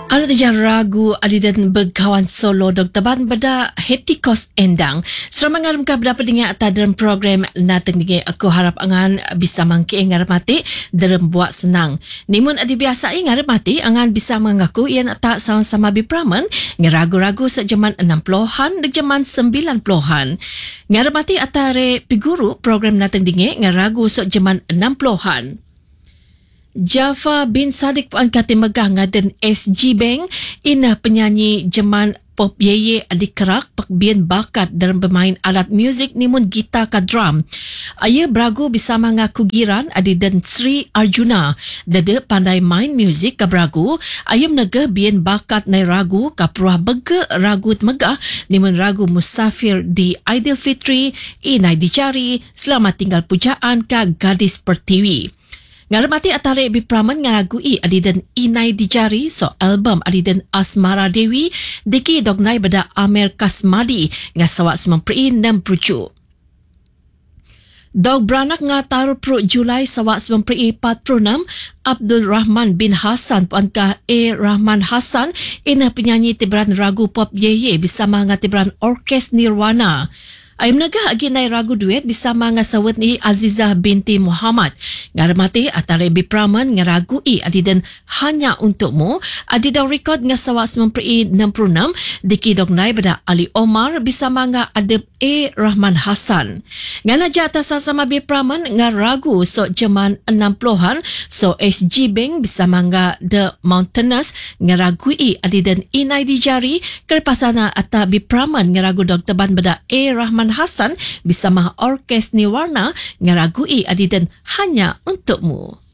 Anak dia ragu adidan berkawan solo Dr. Ban beda hetikos endang. Serama ngaram ka berapa dengan atas dalam program nateng dengan aku harap angan bisa mangki ngaram mati dalam buat senang. Nimun adi biasa ngaram mati angan bisa mengaku ia tak sama-sama bipraman ngeragu-ragu sejaman 60-an dan jaman 90-an. Ngaram mati atare piguru program nateng dengan ngeragu sejaman 60-an. Jafar bin Sadiq puan kata megah ngaden SG Bank ina penyanyi jeman pop yeye adik kerak pekbian bakat dalam bermain alat muzik nimun gitar ke drum. Ia beragu bisa mengaku giran adi dan Sri Arjuna dada pandai main muzik ke beragu ia menegah bian bakat nai ragu ke peruah bege ragu megah nimun ragu musafir di Aidilfitri inai dicari selamat tinggal pujaan ke gadis pertiwi. Ngaramati atare bipraman ngaragui adidan inai dijari so album adidan Asmara Dewi diki dognai beda Amer Kasmadi ngasawak sempri 6 prucu. Dog beranak ngatar pro Julai sawak 46 Abdul Rahman bin Hassan puankah A. Rahman Hassan ina penyanyi tibran ragu pop yeye bersama ngatibran Orkes Nirwana. Ayam negah aginai ragu duet bersama ngasawat ni Azizah binti Muhammad. Ngaramati atare bipraman ngaragui adidan hanya untukmu adidau rekod ngasawak 66 diki dognai beda Ali Omar bersama nga adab A. Rahman Hassan. Ngana jata sama bipraman ngaragu so jaman 60-an so SG Bank bersama nga The Mountainers ngaragui adidan inai dijari kerpasana ata bipraman ngaragu Dr. Ban beda A. Rahman Hassan bersama Orkes Nirwana ngaragui adidan hanya untukmu.